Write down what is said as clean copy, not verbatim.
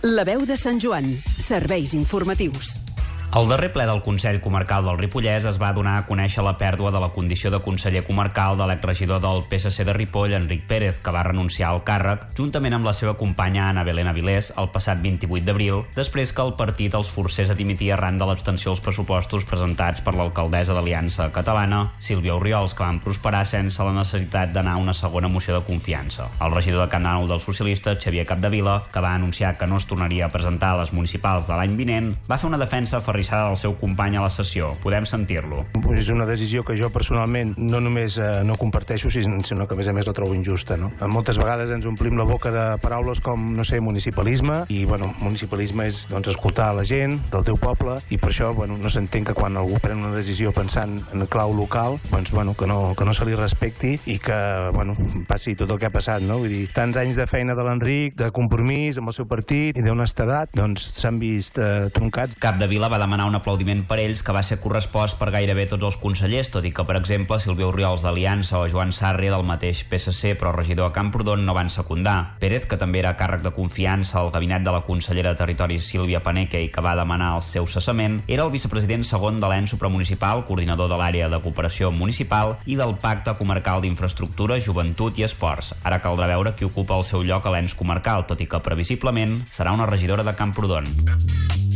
La veu de Sant Joan. Serveis informatius. Al darrer ple del Consell Comarcal del Ripollès es va donar a conèixer la pèrdua de la condició de conseller comarcal de l'exregidor del PSC de Ripoll, Enric Pérez, que va renunciar al càrrec, juntament amb la seva companya Ana Belén Avilés, el passat 28 d'abril, després que el partit els forcés a dimitir arran de l'abstenció als pressupostos presentats per l'alcaldessa d'Aliança Catalana, Sílvia Orriols, que van prosperar sense la necessitat d'anar a una segona moció de confiança. El regidor de Can Dànol dels socialistes, Xavier Capdevila, que va anunciar que no es tornaria a presentar a les municipals de l'any vinent, va fer una defensa aferrissada del seu company a la sessió. Podem sentir-lo. És una decisió que jo personalment no només no comparteixo, sinó que a més la trobo injusta. No? Moltes vegades ens omplim la boca de paraules com, no sé, municipalisme, i municipalisme és escoltar la gent del teu poble, i per això no s'entén que quan algú pren una decisió pensant en clau local, que no se li respecti i que passi tot el que ha passat. No? Vull dir, tants anys de feina de l'Enric, de compromís amb el seu partit i d'honestedat, s'han vist troncats. Capdevila va demanar un aplaudiment per ells que va ser correspost per gairebé tots els consellers, tot i que, per exemple, Sílvia Orriols d'Aliança o Joan Sarri del mateix PSC però regidor a Camprodon no van secundar. Pérez, que també era càrrec de confiança al gabinet de la consellera de Territori Sílvia Paneque i que va demanar el seu cessament, era el vicepresident segon de l'ENS supramunicipal, coordinador de l'àrea de cooperació municipal i del Pacte Comarcal d'Infraestructura, Joventut i Esports. Ara caldrà veure qui ocupa el seu lloc a l'ENS comarcal, tot i que previsiblement serà una regidora de Camprodon.